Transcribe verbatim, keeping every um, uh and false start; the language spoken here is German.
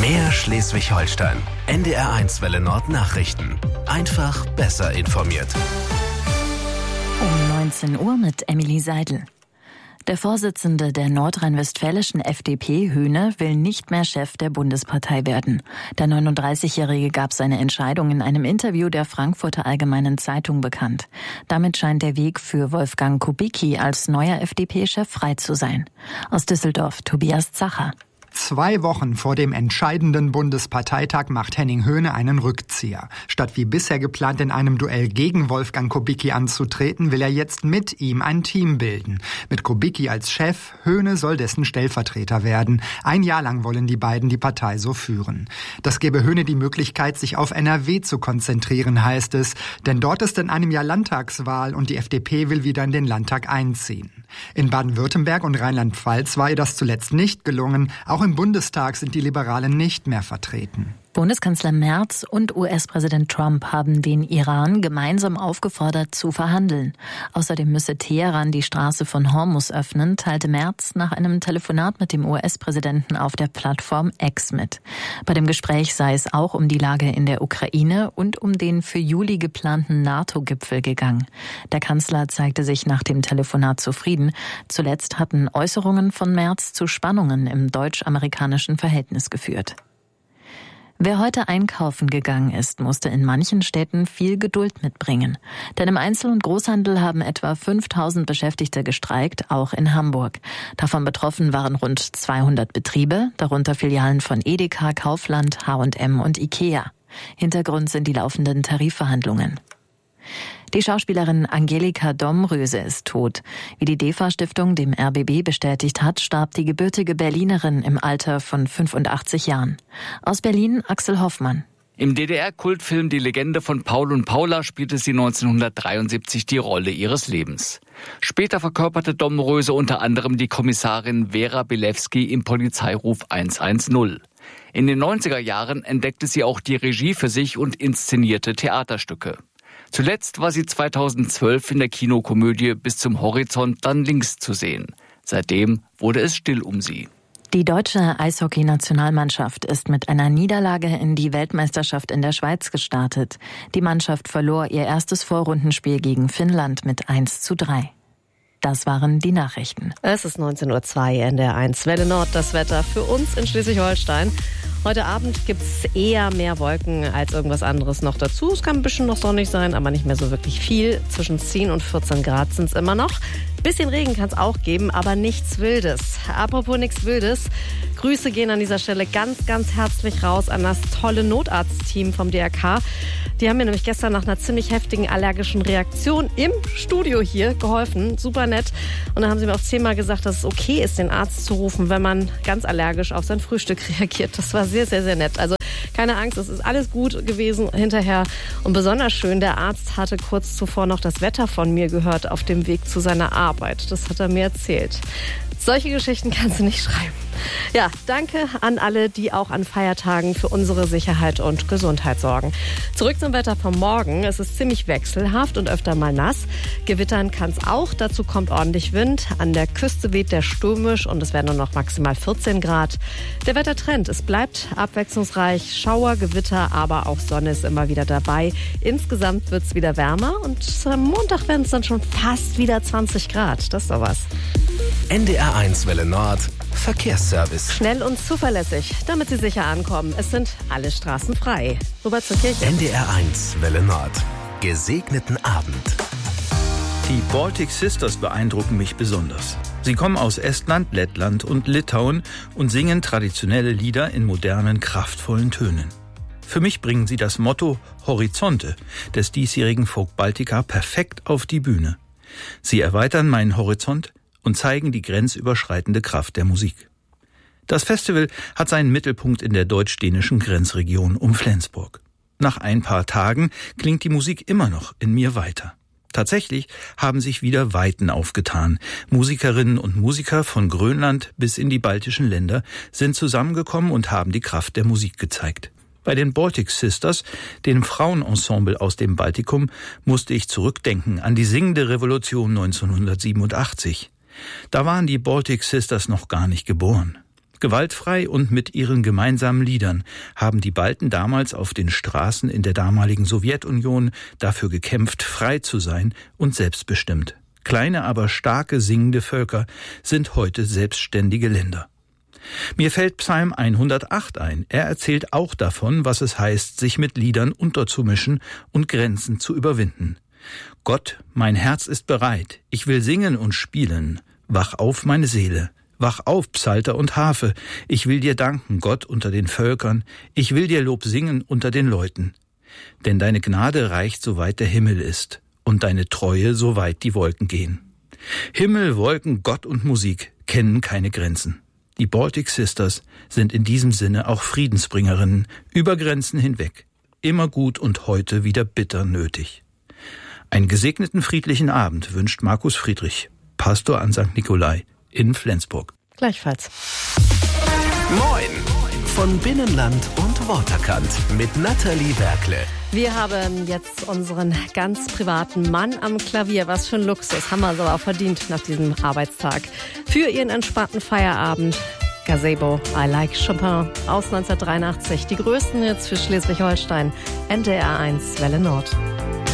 Mehr Schleswig-Holstein. N D R eins Welle Nord Nachrichten. Einfach besser informiert. Um neunzehn Uhr mit Emily Seidel. Der Vorsitzende der nordrhein-westfälischen F D P, Höhne, will nicht mehr Chef der Bundespartei werden. Der neununddreißigjährige gab seine Entscheidung in einem Interview der Frankfurter Allgemeinen Zeitung bekannt. Damit scheint der Weg für Wolfgang Kubicki als neuer F D P-Chef frei zu sein. Aus Düsseldorf, Tobias Zacher. Zwei Wochen vor dem entscheidenden Bundesparteitag macht Henning Höhne einen Rückzieher. Statt wie bisher geplant in einem Duell gegen Wolfgang Kubicki anzutreten, will er jetzt mit ihm ein Team bilden. Mit Kubicki als Chef, Höhne soll dessen Stellvertreter werden. Ein Jahr lang wollen die beiden die Partei so führen. Das gebe Höhne die Möglichkeit, sich auf N R W zu konzentrieren, heißt es. Denn dort ist in einem Jahr Landtagswahl und die F D P will wieder in den Landtag einziehen. In Baden-Württemberg und Rheinland-Pfalz war ihr das zuletzt nicht gelungen. Auch im Bundestag sind die Liberalen nicht mehr vertreten. Bundeskanzler Merz und U S-Präsident Trump haben den Iran gemeinsam aufgefordert zu verhandeln. Außerdem müsse Teheran die Straße von Hormuz öffnen, teilte Merz nach einem Telefonat mit dem U S-Präsidenten auf der Plattform X mit. Bei dem Gespräch sei es auch um die Lage in der Ukraine und um den für Juli geplanten NATO-Gipfel gegangen. Der Kanzler zeigte sich nach dem Telefonat zufrieden. Zuletzt hatten Äußerungen von Merz zu Spannungen im deutsch-amerikanischen Verhältnis geführt. Wer heute einkaufen gegangen ist, musste in manchen Städten viel Geduld mitbringen. Denn im Einzel- und Großhandel haben etwa fünftausend Beschäftigte gestreikt, auch in Hamburg. Davon betroffen waren rund zweihundert Betriebe, darunter Filialen von Edeka, Kaufland, H und M und Ikea. Hintergrund sind die laufenden Tarifverhandlungen. Die Schauspielerin Angelika Domröse ist tot. Wie die DEFA-Stiftung dem R B B bestätigt hat, starb die gebürtige Berlinerin im Alter von fünfundachtzig Jahren. Aus Berlin Axel Hoffmann. Im D D R-Kultfilm Die Legende von Paul und Paula spielte sie neunzehnhundertdreiundsiebzig die Rolle ihres Lebens. Später verkörperte Domröse unter anderem die Kommissarin Vera Bilewski im Polizeiruf hundertzehn. In den neunziger Jahren entdeckte sie auch die Regie für sich und inszenierte Theaterstücke. Zuletzt war sie zweitausendzwölf in der Kinokomödie Bis zum Horizont dann links zu sehen. Seitdem wurde es still um sie. Die deutsche Eishockey-Nationalmannschaft ist mit einer Niederlage in die Weltmeisterschaft in der Schweiz gestartet. Die Mannschaft verlor ihr erstes Vorrundenspiel gegen Finnland mit eins zu drei. Das waren die Nachrichten. Es ist neunzehn Uhr zwei, N D R eins Welle Nord, das Wetter für uns in Schleswig-Holstein. Heute Abend gibt es eher mehr Wolken als irgendwas anderes noch dazu. Es kann ein bisschen noch sonnig sein, aber nicht mehr so wirklich viel. Zwischen zehn und vierzehn Grad sind es immer noch. Bisschen Regen kann es auch geben, aber nichts Wildes. Apropos nichts Wildes, Grüße gehen an dieser Stelle ganz, ganz herzlich raus an das tolle Notarztteam vom D R K. Die haben mir nämlich gestern nach einer ziemlich heftigen allergischen Reaktion im Studio hier geholfen. Super nett. Und dann haben sie mir auch zehnmal gesagt, dass es okay ist, den Arzt zu rufen, wenn man ganz allergisch auf sein Frühstück reagiert. Das war sehr, sehr, sehr nett. Also keine Angst, es ist alles gut gewesen hinterher. Und besonders schön, der Arzt hatte kurz zuvor noch das Wetter von mir gehört auf dem Weg zu seiner Arbeit. Das hat er mir erzählt. Solche Geschichten kannst du nicht schreiben. Ja, danke an alle, die auch an Feiertagen für unsere Sicherheit und Gesundheit sorgen. Zurück zum Wetter vom Morgen. Es ist ziemlich wechselhaft und öfter mal nass. Gewittern kann es auch. Dazu kommt ordentlich Wind. An der Küste weht der stürmisch und es werden nur noch maximal vierzehn Grad. Der Wettertrend, es bleibt abwechslungsreich. Schauer, Gewitter, aber auch Sonne ist immer wieder dabei. Insgesamt wird es wieder wärmer und am Montag werden es dann schon fast wieder zwanzig Grad. Das ist doch was. N D R eins Welle Nord Verkehrsservice. Schnell und zuverlässig, damit Sie sicher ankommen. Es sind alle Straßen frei. Rüber zur Kirche. N D R eins Welle Nord. Gesegneten Abend. Die Baltic Sisters beeindrucken mich besonders. Sie kommen aus Estland, Lettland und Litauen und singen traditionelle Lieder in modernen, kraftvollen Tönen. Für mich bringen sie das Motto Horizonte des diesjährigen Folk Baltica perfekt auf die Bühne. Sie erweitern meinen Horizont und zeigen die grenzüberschreitende Kraft der Musik. Das Festival hat seinen Mittelpunkt in der deutsch-dänischen Grenzregion um Flensburg. Nach ein paar Tagen klingt die Musik immer noch in mir weiter. Tatsächlich haben sich wieder Weiten aufgetan. Musikerinnen und Musiker von Grönland bis in die baltischen Länder sind zusammengekommen und haben die Kraft der Musik gezeigt. Bei den Baltic Sisters, dem Frauenensemble aus dem Baltikum, musste ich zurückdenken an die singende Revolution neunzehnhundertsiebenundachtzig. Da waren die Baltic Sisters noch gar nicht geboren. Gewaltfrei und mit ihren gemeinsamen Liedern haben die Balten damals auf den Straßen in der damaligen Sowjetunion dafür gekämpft, frei zu sein und selbstbestimmt. Kleine, aber starke singende Völker sind heute selbstständige Länder. Mir fällt Psalm hundertacht ein. Er erzählt auch davon, was es heißt, sich mit Liedern unterzumischen und Grenzen zu überwinden. Gott, mein Herz ist bereit. Ich will singen und spielen. Wach auf, meine Seele. Wach auf, Psalter und Harfe. Ich will dir danken, Gott, unter den Völkern. Ich will dir Lob singen unter den Leuten. Denn deine Gnade reicht, soweit der Himmel ist, und deine Treue, soweit die Wolken gehen. Himmel, Wolken, Gott und Musik kennen keine Grenzen. Die Baltic Sisters sind in diesem Sinne auch Friedensbringerinnen über Grenzen hinweg. Immer gut und heute wieder bitter nötig. Einen gesegneten friedlichen Abend wünscht Markus Friedrich, Pastor an Sankt Nikolai in Flensburg. Gleichfalls. Moin von Binnenland und Waterkant mit Nathalie Berkle. Wir haben jetzt unseren ganz privaten Mann am Klavier. Was für ein Luxus. Haben wir uns aber auch verdient nach diesem Arbeitstag. Für Ihren entspannten Feierabend. Gazebo, I Like Chopin aus neunzehnhundertdreiundachtzig. Die größten Hits für Schleswig-Holstein. N D R eins Welle Nord.